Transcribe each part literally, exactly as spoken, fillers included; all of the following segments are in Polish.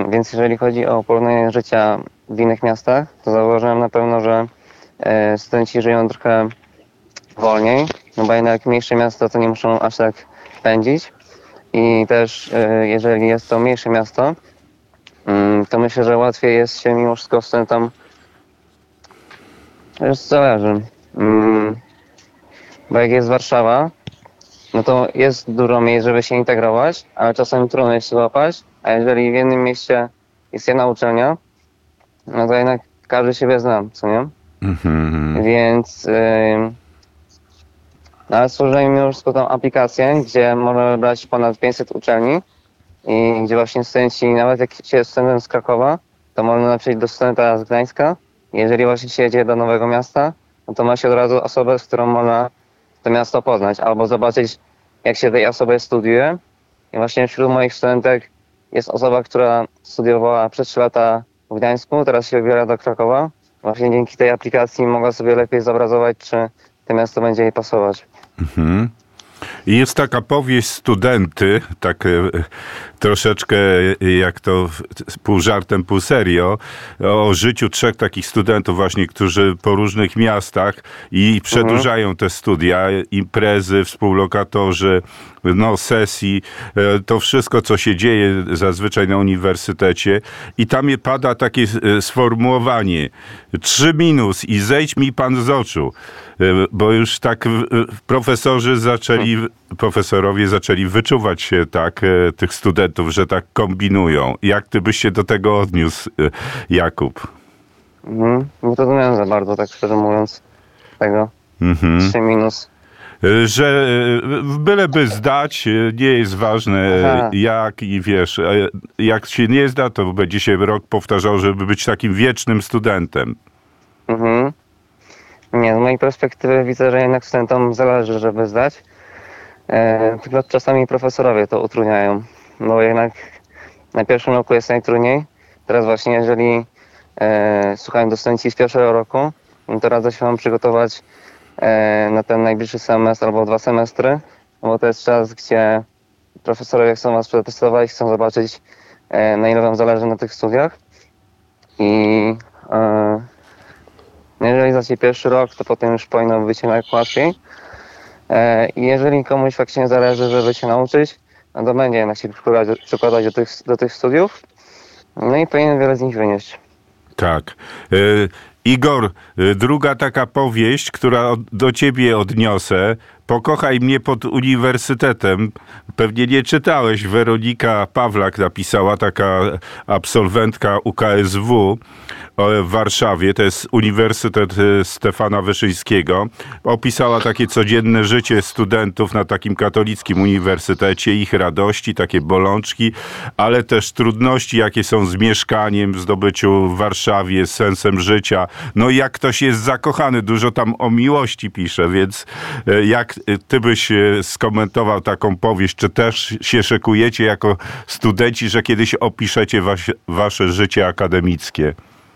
Więc jeżeli chodzi o porównanie życia w innych miastach, to zauważyłem na pewno, że e, studenci żyją trochę wolniej, no bo jednak mniejsze miasto to nie muszą aż tak pędzić. I też e, jeżeli jest to mniejsze miasto, mm, to myślę, że łatwiej jest się mimo wszystko studentom. To już zależy. Mm, bo jak jest Warszawa, no to jest dużo miejsc, żeby się integrować, ale czasami trudno jest się złapać, a jeżeli w jednym mieście jest jedna uczelnia, no to jednak każdy siebie zna, co nie? Mm-hmm. Więc yy, ale stworzyłem już tą aplikację, gdzie można wybrać ponad pięćset uczelni i gdzie właśnie studenci, nawet jak się jest studentem z Krakowa, to można napisać do studenta z Gdańska. Jeżeli właśnie się jedzie do nowego miasta, no to ma się od razu osobę, z którą można to miasto poznać, albo zobaczyć, jak się tej osobie studiuje. I właśnie wśród moich studentek jest osoba, która studiowała przez trzy lata w Gdańsku, teraz się wybiera do Krakowa. Właśnie dzięki tej aplikacji mogła sobie lepiej zobrazować, czy to miasto będzie jej pasować. Mhm. I jest taka powieść Studenty, tak e, troszeczkę jak to pół żartem, pół serio, o życiu trzech takich studentów właśnie, którzy po różnych miastach i przedłużają mhm. te studia, imprezy, współlokatorzy, no sesji, e, to wszystko, co się dzieje zazwyczaj na uniwersytecie i tam je pada takie e, sformułowanie trzy minus i zejdź mi pan z oczu, e, bo już tak e, profesorzy zaczęli profesorowie zaczęli wyczuwać się tak e, tych studentów, że tak kombinują. Jak ty byś się do tego odniósł, e, Jakub? Mhm. Nie rozumiem za bardzo, tak szczerze mówiąc, tego. Mhm. trzy minus. E, że e, byleby zdać, e, nie jest ważne Aha. jak i wiesz, e, jak się nie zda, to będzie się rok powtarzał, żeby być takim wiecznym studentem. Mhm. Nie, z mojej perspektywy widzę, że jednak studentom zależy, żeby zdać. E, tylko czasami profesorowie to utrudniają, no bo jednak na pierwszym roku jest najtrudniej. Teraz właśnie jeżeli e, słuchają do studenci z pierwszego roku, no to radzę się wam przygotować e, na ten najbliższy semestr albo dwa semestry, no bo to jest czas, gdzie profesorowie chcą was przetestować, chcą zobaczyć e, na ile wam zależy na tych studiach. I e, jeżeli zacznie pierwszy rok, to potem już powinno być jednak łatwiej. I jeżeli komuś faktycznie zależy, żeby się nauczyć, no to będzie jednak się przykładać, przykładać do tych, do tych studiów, no i powinien wiele z nich wynieść. Tak. E, Igor, druga taka powieść, która od, do ciebie odniosę, Pokochaj mnie pod uniwersytetem. Pewnie nie czytałeś. Weronika Pawlak napisała, taka absolwentka U K S W w Warszawie. To jest Uniwersytet Stefana Wyszyńskiego. Opisała takie codzienne życie studentów na takim katolickim uniwersytecie, ich radości, takie bolączki, ale też trudności, jakie są z mieszkaniem, w zdobyciu w Warszawie, z sensem życia. No i jak ktoś jest zakochany, dużo tam o miłości pisze, więc jak ty byś skomentował taką powieść, czy też się szykujecie jako studenci, że kiedyś opiszecie was, wasze życie akademickie?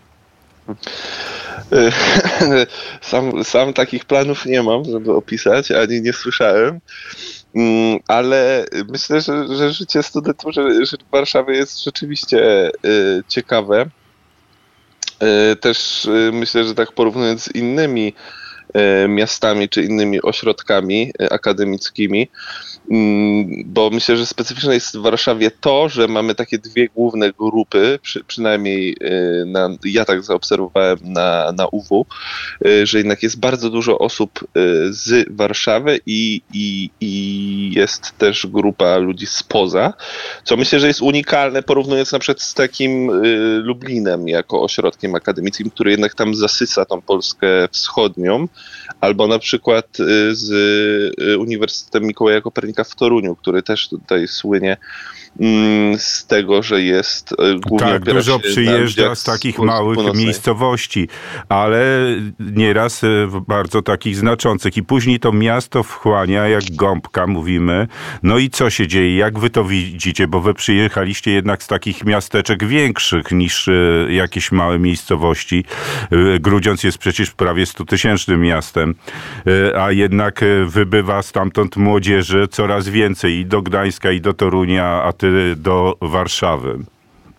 Sam, sam takich planów nie mam, żeby opisać, ani nie słyszałem, ale myślę, że, że życie studentów że, że w Warszawie jest rzeczywiście ciekawe. Też myślę, że tak porównując z innymi miastami czy innymi ośrodkami akademickimi, bo myślę, że specyficzne jest w Warszawie to, że mamy takie dwie główne grupy, przy, przynajmniej na, ja tak zaobserwowałem na, na U W, że jednak jest bardzo dużo osób z Warszawy i, i, i jest też grupa ludzi spoza, co myślę, że jest unikalne, porównując na przykład z takim Lublinem jako ośrodkiem akademickim, który jednak tam zasysa tą Polskę wschodnią, albo na przykład z Uniwersytetem Mikołaja Kopernika w Toruniu, który też tutaj słynie z tego, że jest głównie tak, dużo przyjeżdża z takich małych północnej. miejscowości, ale nieraz bardzo takich znaczących. I później to miasto wchłania jak gąbka, mówimy. No i co się dzieje? Jak wy to widzicie? Bo wy przyjechaliście jednak z takich miasteczek większych niż jakieś małe miejscowości. Grudziądz jest przecież prawie stutysięcznym miastem, a jednak wybywa stamtąd młodzieży coraz więcej i do Gdańska, i do Torunia, a ty do Warszawy.